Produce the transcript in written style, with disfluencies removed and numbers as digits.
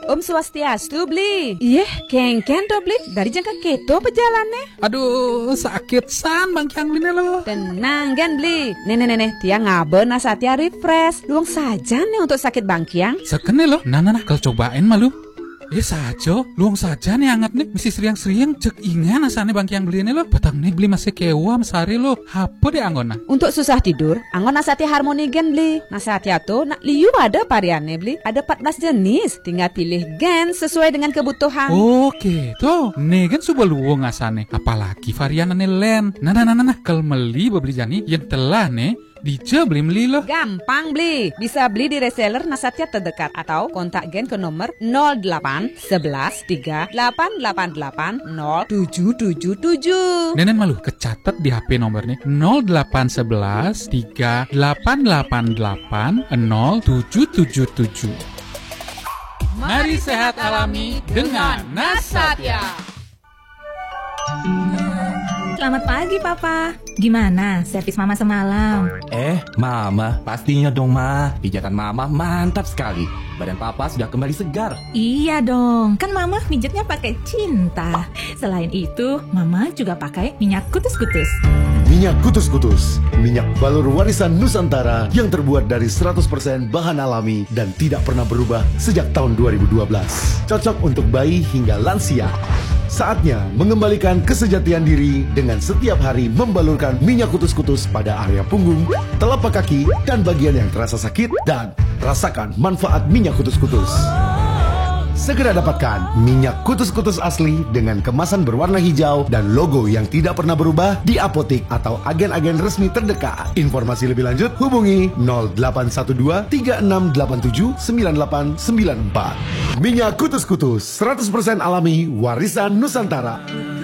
Om Swastiastu, Bli. Iya, kengken to, Bli. Dari jangka keto pejalannya. Aduh, sakit san bangkiang Bli lo. Tenang kan, Bli. Nenek, tiang ngaben Nasatya refresh. Luang saja nih untuk sakit bangkiang. Sekene lo. Nah, kalau cobain malu. Saja, luang saja nih anget nih. Mesti sering-sering cek ingan asane bangkiang beli ini lo. Batang nih beli masih kewa mesari lo. Apa deh anggona? Untuk susah tidur, anggon Nasatya Harmony Gen, Bli. Nasatya tuh nak liu ada variannya, Bli. Ada 14 jenis. Tinggal pilih gen sesuai dengan kebutuhan. Oke, tuh. Nih kan sudah luang asane. Apalagi variannya len. Nah. Kalau meli beli jani yang telah nih. Dice beli lo. Gampang, Bli. Bisa beli di reseller Nasatya terdekat atau kontak Gen ke nomor 08 11 3888 0777. Nenek malu kecatat di HP nomornya 0811 3888 0777. Mari sehat alami dengan Nasatya. Selamat pagi, Papa. Gimana servis Mama semalam? Mama, pastinya dong, Ma. Pijatan Mama mantap sekali. Badan Papa sudah kembali segar. Iya dong, kan Mama pijatnya pakai cinta. Selain itu, Mama juga pakai minyak kutus-kutus. Minyak kutus-kutus, minyak balur warisan Nusantara yang terbuat dari 100% bahan alami dan tidak pernah berubah sejak tahun 2012. Cocok untuk bayi hingga lansia. Saatnya mengembalikan kesejatian diri dengan setiap hari membalurkan minyak kutus-kutus pada area punggung, telapak kaki, dan bagian yang terasa sakit, dan rasakan manfaat minyak kutus-kutus. Segera dapatkan minyak kutus-kutus asli dengan kemasan berwarna hijau dan logo yang tidak pernah berubah di apotik atau agen-agen resmi terdekat. Informasi lebih lanjut hubungi 0812 3687 9894. Minyak kutus-kutus 100% alami warisan Nusantara.